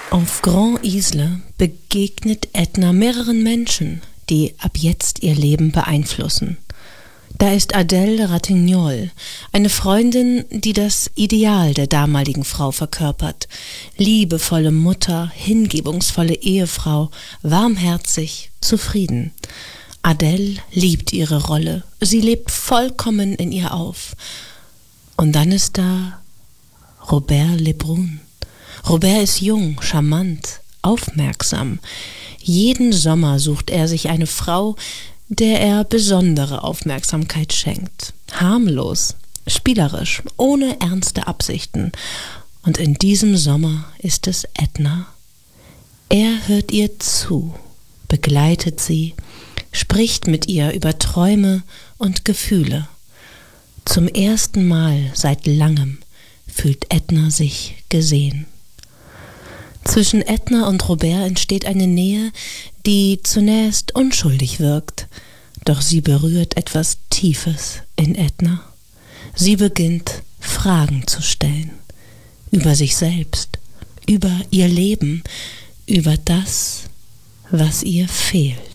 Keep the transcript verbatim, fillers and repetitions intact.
Auf Grand Isle begegnet Edna mehreren Menschen, die ab jetzt ihr Leben beeinflussen. Da ist Adèle Ratignolle, eine Freundin, die das Ideal der damaligen Frau verkörpert. Liebevolle Mutter, hingebungsvolle Ehefrau, warmherzig, zufrieden. Adèle liebt ihre Rolle, sie lebt vollkommen in ihr auf. Und dann ist da Robert Lebrun. Robert ist jung, charmant, aufmerksam. Jeden Sommer sucht er sich eine Frau, der er besondere Aufmerksamkeit schenkt. Harmlos, spielerisch, ohne ernste Absichten. Und in diesem Sommer ist es Edna. Er hört ihr zu, begleitet sie, spricht mit ihr über Träume und Gefühle. Zum ersten Mal seit langem fühlt Edna sich gesehen. Zwischen Edna und Robert entsteht eine Nähe, die zunächst unschuldig wirkt, doch sie berührt etwas Tiefes in Edna. Sie beginnt, Fragen zu stellen, über sich selbst, über ihr Leben, über das, was ihr fehlt.